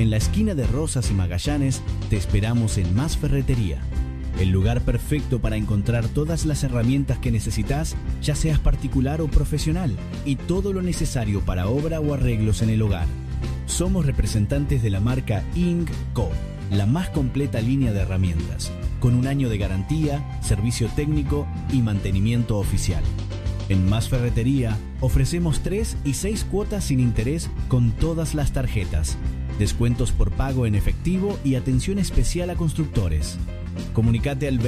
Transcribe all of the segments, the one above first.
En la esquina de Rosas y Magallanes te esperamos en Más Ferretería. El lugar perfecto para encontrar todas las herramientas que necesitas, ya seas particular o profesional, y todo lo necesario para obra o arreglos en el hogar. Somos representantes de la marca Ing.Co, la más completa línea de herramientas, con 1 año de garantía, servicio técnico y mantenimiento oficial. En Más Ferretería ofrecemos 3 y 6 cuotas sin interés con todas las tarjetas, descuentos por pago en efectivo y atención especial a constructores. Comunicate al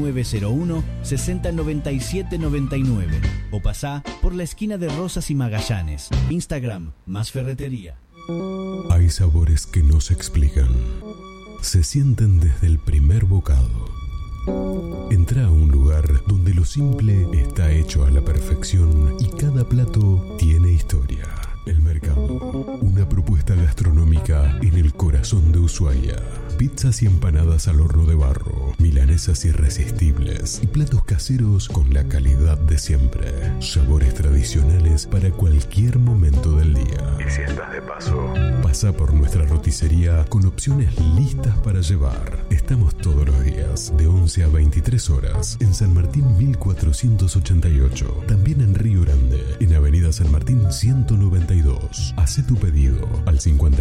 2901-609799 o pasá por la esquina de Rosas y Magallanes. Instagram, Más Ferretería. Hay sabores que no se explican. Se sienten desde el primer bocado. Entra a un lugar donde lo simple está hecho a la perfección y cada plato tiene historia. El Mercado, una propuesta gastronómica en el corazón de Ushuaia. Pizzas y empanadas al horno de barro, milanesas irresistibles y platos caseros con la calidad de siempre. Sabores tradicionales para cualquier momento del día. Y si estás de paso, pasa por nuestra roticería con opciones listas para llevar. Estamos todos los días de 11 a 23 horas en San Martín 1488. También en Río Grande, en Avenida San Martín 192. Hacé tu pedido al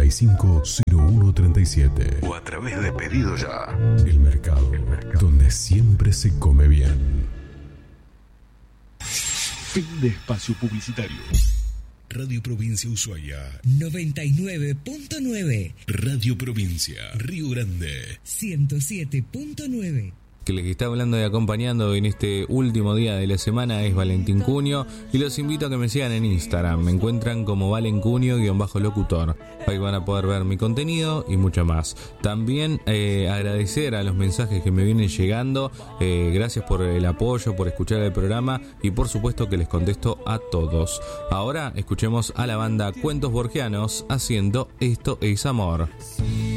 550137 o a través de Pedido Ya. El Mercado, donde siempre se come bien. Fin de espacio publicitario. Radio Provincia Ushuaia 99.9. Radio Provincia Río Grande 107.9. Que les está hablando y acompañando en este último día de la semana es Valentín Cunio, y los invito a que me sigan en Instagram. Me encuentran como valencunio_locutor. Ahí van a poder ver mi contenido y mucho más. También agradecer a los mensajes que me vienen llegando. Gracias por el apoyo, por escuchar el programa, y por supuesto que les contesto a todos. Ahora escuchemos a la banda Cuentos Borgianos haciendo Esto es Amor.